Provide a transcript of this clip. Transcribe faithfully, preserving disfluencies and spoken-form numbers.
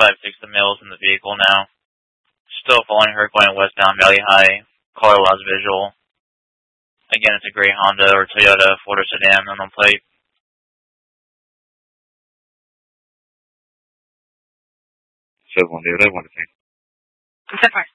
five six, the male's in the vehicle now. Still following her going westbound Valley High. Caller lost visual. Again, it's a gray Honda or Toyota four-door sedan on the plate. seven one zero, one to ten. ten five.